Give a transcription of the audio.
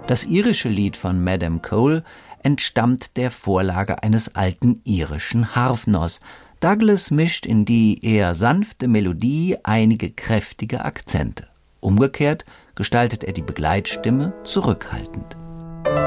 Das irische Lied von Madame Cole entstammt der Vorlage eines alten irischen Harfners. Douglas mischt in die eher sanfte Melodie einige kräftige Akzente. Umgekehrt gestaltet er die Begleitstimme zurückhaltend.